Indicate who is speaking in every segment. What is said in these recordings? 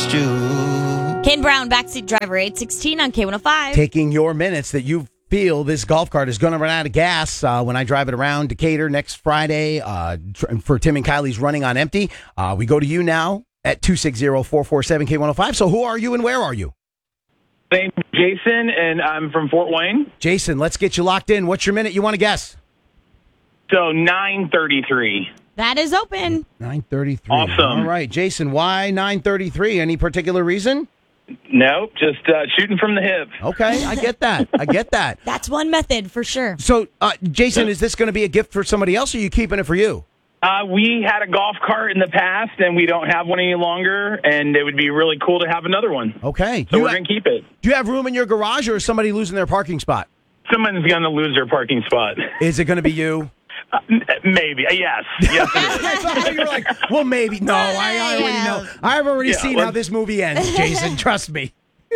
Speaker 1: next you.
Speaker 2: Kane Brown, backseat driver, 816 on K105.
Speaker 3: Taking your minutes that you feel this golf cart is going to run out of gas when I drive it around Decatur next Friday for Tim and Kylie's running on empty. We go to you now at 260-447-K105. So who are you and where are you?
Speaker 4: Name's Jason, and I'm from Fort Wayne.
Speaker 3: Jason, let's get you locked in. What's your minute you want to guess?
Speaker 4: So 9:33.
Speaker 2: That is open.
Speaker 3: 9:33.
Speaker 4: Awesome.
Speaker 3: All right, Jason, why 9:33? Any particular reason?
Speaker 4: No, just shooting from the hip.
Speaker 3: Okay, I get that.
Speaker 2: That's one method for sure.
Speaker 3: So, Jason, is this going to be a gift for somebody else, or are you keeping it for you?
Speaker 4: We had a golf cart in the past, and we don't have one any longer, and it would be really cool to have another one.
Speaker 3: Okay.
Speaker 4: So we're going to keep it.
Speaker 3: Do you have room in your garage, or is somebody losing their parking spot?
Speaker 4: Someone's going to lose their parking spot.
Speaker 3: Is it going to be you?
Speaker 4: Maybe. Yes. Yes, it is.
Speaker 3: I thought you were like, well, maybe. No, I already know. I've already seen how this movie ends, Jason. Trust me.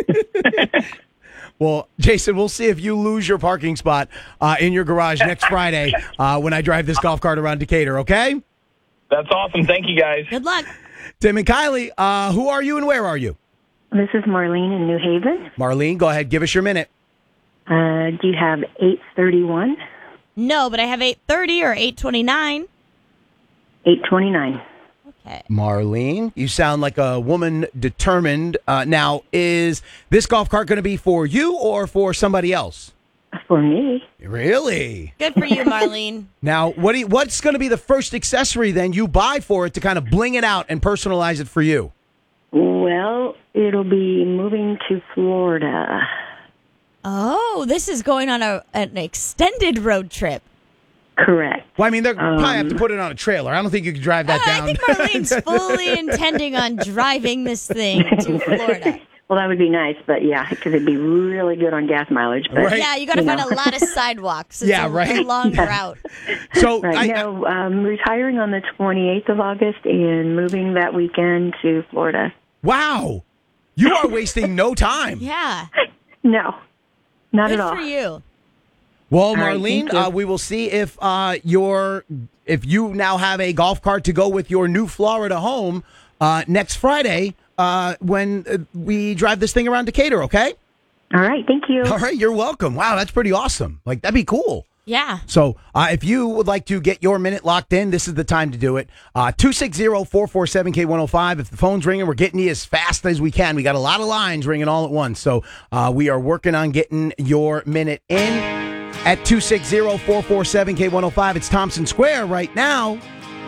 Speaker 3: Well, Jason, we'll see if you lose your parking spot in your garage next Friday when I drive this golf cart around Decatur, okay?
Speaker 4: That's awesome. Thank you, guys.
Speaker 2: Good luck.
Speaker 3: Tim and Kylie, who are you and where are you?
Speaker 5: This is Marlene in New Haven.
Speaker 3: Marlene, go ahead. Give us your minute.
Speaker 5: Do you have 8:31?
Speaker 2: No, but I have 8:30 or 8:29.
Speaker 5: 8:29.
Speaker 2: Okay.
Speaker 3: Marlene, you sound like a woman determined. Now, is this golf cart going to be for you or for somebody else?
Speaker 5: For me.
Speaker 3: Really?
Speaker 2: Good for you, Marlene.
Speaker 3: Now, what's going to be the first accessory then you buy for it to kind of bling it out and personalize it for you?
Speaker 5: Well, it'll be moving to Florida.
Speaker 2: Oh, this is going on an extended road trip.
Speaker 5: Correct.
Speaker 3: Well, I mean, they'll probably have to put it on a trailer. I don't think you can drive that down.
Speaker 2: I think Marlene's fully intending on driving this thing to Florida.
Speaker 5: Well, that would be nice, but yeah, because it'd be really good on gas mileage. But,
Speaker 3: Right.
Speaker 2: Yeah, you got to find a lot of sidewalks. It's
Speaker 3: right.
Speaker 2: a long route.
Speaker 3: So,
Speaker 5: right. I'm retiring on the 28th of August and moving that weekend to Florida.
Speaker 3: wow, you are wasting no time.
Speaker 2: Yeah.
Speaker 5: No, not
Speaker 2: Good
Speaker 5: at all.
Speaker 2: for you.
Speaker 3: Well,
Speaker 5: All right,
Speaker 3: Marlene,
Speaker 5: thank you.
Speaker 3: we will see if you now have a golf cart to go with your new Florida home next Friday when we drive this thing around Decatur, okay?
Speaker 5: All right, thank you.
Speaker 3: All right, you're welcome. Wow, that's pretty awesome. Like, that'd be cool.
Speaker 2: Yeah.
Speaker 3: So if you would like to get your minute locked in, this is the time to do it. 260-447-K105. If the phone's ringing, we're getting you as fast as we can. We got a lot of lines ringing all at once. So we are working on getting your minute in at 260-447-K105. It's Thompson Square right now.